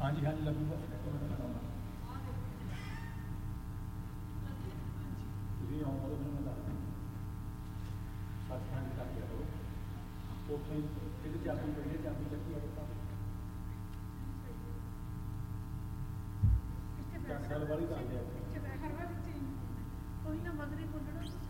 ਹਾਂਜੀ ਹਾਂਜੀ ਲੱਗੂਗਾ ਤੁਸੀਂ ਆਉਂਦੇ ਹੋ ਮੈਨੂੰ ਦੱਸ ਸੱਚਖੰਡ ਕਰਕੇ ਆਓ ਉੱਥੇ ਕਿਤੇ ਚਾਬੀ ਪਈ ਚਾਬੀ ਚੱਕੀ ਆਓ ਗੱਲ ਵਾਲੀ ਗੱਲ ਹੈ ਕੋਈ ਨਾ ਬਦਰੀ ਬੋਲਣਾ